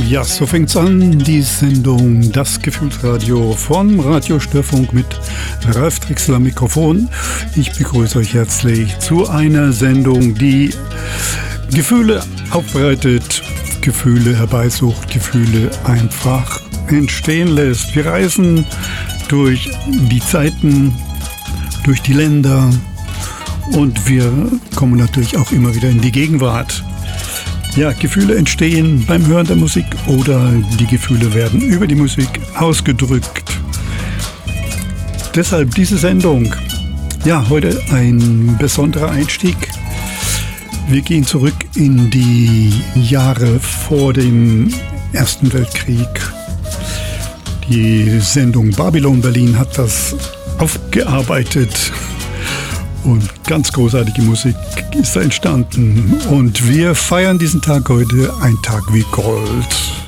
Ja, so fängt's an, die Sendung Das Gefühlsradio vom Radio Störfunk mit Ralf Drechsler am Mikrofon. Ich begrüße euch herzlich zu einer Sendung, die Gefühle aufbereitet, Gefühle herbeisucht, Gefühle einfach entstehen lässt. Wir reisen durch die Zeiten, durch die Länder und wir kommen natürlich auch immer wieder in die Gegenwart. Ja, Gefühle entstehen beim Hören der Musik oder die Gefühle werden über die Musik ausgedrückt. Deshalb diese Sendung. Ja, heute ein besonderer Einstieg. Wir gehen zurück in die Jahre vor dem Ersten Weltkrieg. Die Sendung Babylon Berlin hat das aufgearbeitet. Und ganz großartige Musik ist da entstanden. Und wir feiern diesen Tag heute, ein Tag wie Gold.